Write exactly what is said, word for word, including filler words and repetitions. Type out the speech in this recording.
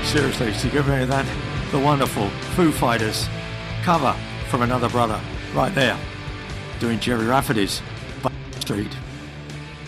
Seriously, so you give me that, the wonderful Foo Fighters cover from Another Brother right there, doing Gerry Rafferty's Street.